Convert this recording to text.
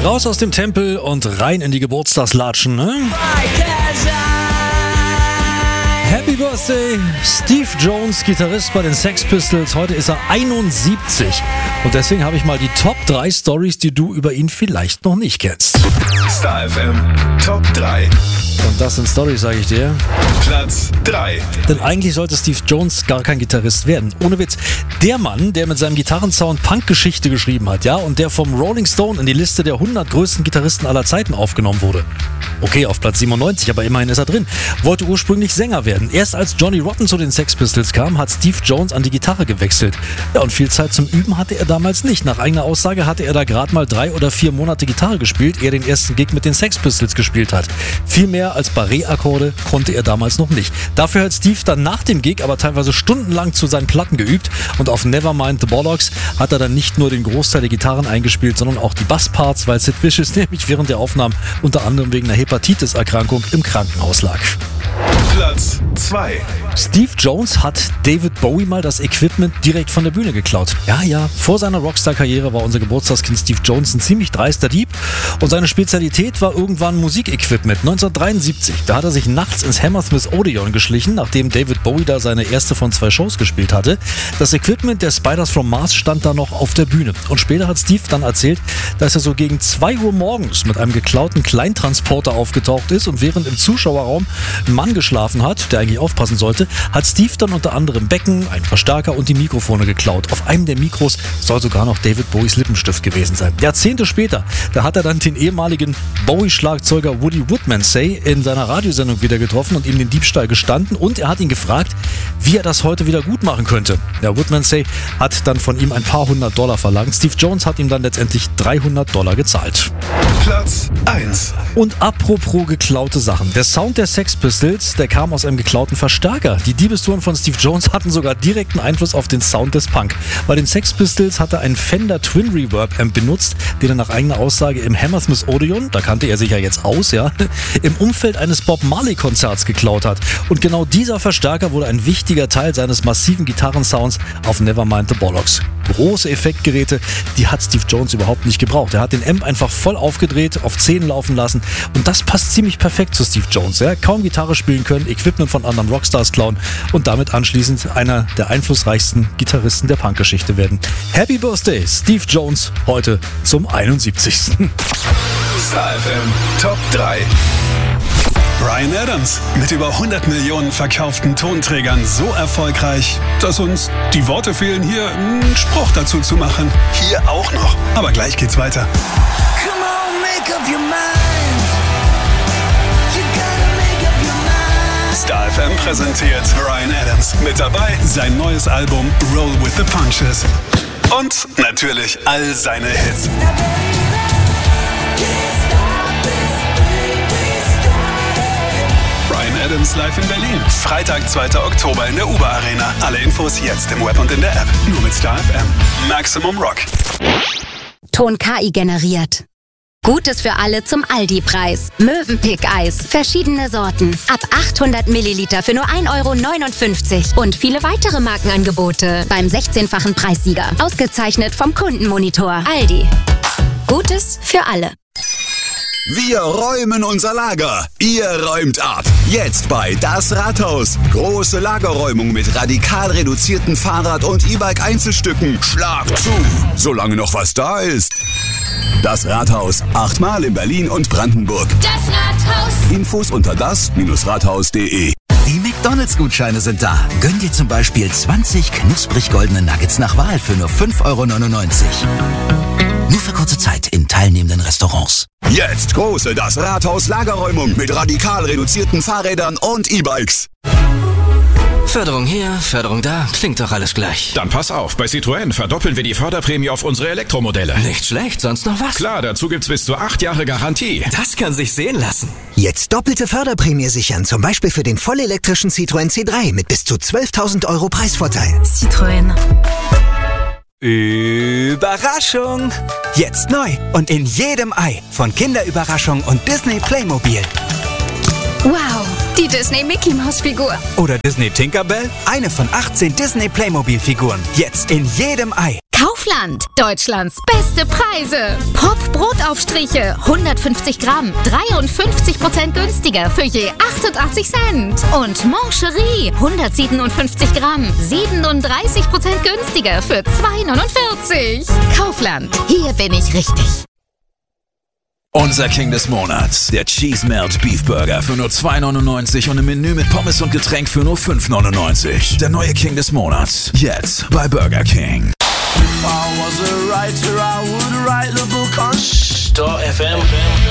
Raus aus dem Tempel und rein in die Geburtstagslatschen, ne? Happy Birthday, Steve Jones, Gitarrist bei den Sex Pistols. Heute ist er 71. Und deswegen habe ich mal die Top 3 Stories, die du über ihn vielleicht noch nicht kennst. Star FM Top 3. Und das sind Stories, sage ich dir. Platz 3. Denn eigentlich sollte Steve Jones gar kein Gitarrist werden. Ohne Witz. Der Mann, der mit seinem Gitarrensound Punk-Geschichte geschrieben hat, ja, und der vom Rolling Stone in die Liste der 100 größten Gitarristen aller Zeiten aufgenommen wurde. Okay, auf Platz 97, aber immerhin ist er drin. Wollte ursprünglich Sänger werden. Erst als Johnny Rotten zu den Sex Pistols kam, hat Steve Jones an die Gitarre gewechselt. Ja, und viel Zeit zum Üben hatte er damals nicht. Nach eigener Aussage hatte er da gerade mal 3 oder 4 Monate Gitarre gespielt, ehe er den ersten Gig mit den Sex Pistols gespielt hat. Viel mehr als Barré-Akkorde konnte er damals noch nicht. Dafür hat Steve dann nach dem Gig aber teilweise stundenlang zu seinen Platten geübt und auf Nevermind the Bollocks hat er dann nicht nur den Großteil der Gitarren eingespielt, sondern auch die Bassparts, weil Sid Vicious nämlich während der Aufnahmen unter anderem wegen einer Hepatitis-Erkrankung im Krankenhaus lag. Platz 2. Steve Jones hat David Bowie mal das Equipment direkt von der Bühne geklaut. Ja, vor seiner Rockstar-Karriere war unser Geburtstagskind Steve Jones ein ziemlich dreister Dieb und seine Spezialität war irgendwann Musikequipment. 1973, da hat er sich nachts ins Hammersmith Odeon geschlichen, nachdem David Bowie da seine erste von 2 Shows gespielt hatte. Das Equipment der Spiders from Mars stand da noch auf der Bühne. Und später hat Steve dann erzählt, dass er so gegen 2 Uhr morgens mit einem geklauten Kleintransporter aufgetaucht ist und während im Zuschauerraum ein Mann geschlafen hat, der eigentlich aufpassen sollte, hat Steve dann unter anderem Becken, einen Verstärker und die Mikrofone geklaut. Auf einem der Mikros soll sogar noch David Bowies Lippenstift gewesen sein. Jahrzehnte später, da hat er dann den ehemaligen Bowie-Schlagzeuger Woody Woodmansey in seiner Radiosendung wieder getroffen und ihm den Diebstahl gestanden und er hat ihn gefragt, wie er das heute wieder gut machen könnte. Der Woodmansey hat dann von ihm ein paar $100 verlangt. Steve Jones hat ihm dann letztendlich $300 gezahlt. Platz 1. Und apropos geklaute Sachen. Der Sound der Sex Pistols, der kam aus einem geklauten Verstärker. Die Diebestouren von Steve Jones hatten sogar direkten Einfluss auf den Sound des Punk. Bei den Sex Pistols hat er einen Fender Twin Reverb Amp benutzt, den er nach eigener Aussage im Hammersmith Odeon, da kannte er sich ja jetzt aus, ja, im Umfeld eines Bob Marley Konzerts geklaut hat. Und genau dieser Verstärker wurde ein wichtiger Teil seines massiven Gitarrensounds auf Nevermind the Bollocks. Große Effektgeräte, die hat Steve Jones überhaupt nicht gebraucht. Er hat den Amp einfach voll aufgedreht, auf 10 laufen lassen und das passt ziemlich perfekt zu Steve Jones. Ja? Kaum Gitarre spielen können, Equipment von anderen Rockstars klauen und damit anschließend einer der einflussreichsten Gitarristen der Punkgeschichte werden. Happy Birthday, Steve Jones, heute zum 71. Star FM Top 3. Bryan Adams, mit über 100 Millionen verkauften Tonträgern so erfolgreich, dass uns die Worte fehlen, hier einen Spruch dazu zu machen. Hier auch noch. Aber gleich geht's weiter. Come on, make up your mind. You gotta make up your mind. Star FM präsentiert Bryan Adams. Mit dabei sein neues Album Roll with the Punches. Und natürlich all seine Hits. Bryan Adams live in Berlin. Freitag, 2. Oktober in der Uber Arena. Alle Infos jetzt im Web und in der App. Nur mit Star FM. Maximum Rock. Ton KI generiert. Gutes für alle zum Aldi-Preis. Mövenpick-Eis. Verschiedene Sorten. Ab 800 Milliliter für nur 1,59 € Und viele weitere Markenangebote beim 16-fachen Preissieger. Ausgezeichnet vom Kundenmonitor. Aldi. Gutes für alle. Wir räumen unser Lager. Ihr räumt ab. Jetzt bei Das Rathaus. Große Lagerräumung mit radikal reduzierten Fahrrad- und E-Bike-Einzelstücken. Schlag zu, solange noch was da ist. Das Rathaus. 8-mal in Berlin und Brandenburg. Das Rathaus. Infos unter das-rathaus.de. Die McDonalds-Gutscheine sind da. Gönn dir zum Beispiel 20 knusprig goldene Nuggets nach Wahl für nur 5,99 €. Nur für kurze Zeit in teilnehmenden Restaurants. Jetzt große Das Rathaus Lagerräumung mit radikal reduzierten Fahrrädern und E-Bikes. Förderung hier, Förderung da, klingt doch alles gleich. Dann pass auf, bei Citroën verdoppeln wir die Förderprämie auf unsere Elektromodelle. Nicht schlecht, sonst noch was? Klar, dazu gibt's bis zu 8 Jahre Garantie. Das kann sich sehen lassen. Jetzt doppelte Förderprämie sichern, zum Beispiel für den vollelektrischen Citroën C3 mit bis zu 12.000 € Preisvorteil. Citroën. Überraschung! Jetzt neu und in jedem Ei von Kinderüberraschung und Disney Playmobil. Wow, die Disney-Mickey-Maus-Figur. Oder Disney Tinkerbell, eine von 18 Disney Playmobil-Figuren. Jetzt in jedem Ei. Kaufland, Deutschlands beste Preise. Pop-Brotaufstriche, 150 Gramm, 53% günstiger für je 88 Cent. Und Mancherie, 157 Gramm, 37% günstiger für 2,49. Kaufland, hier bin ich richtig. Unser King des Monats, der Cheese Melt Beef Burger für nur 2,99 und im Menü mit Pommes und Getränk für nur 5,99. Der neue King des Monats, jetzt bei Burger King. If I was a writer, I would write the book on Star FM.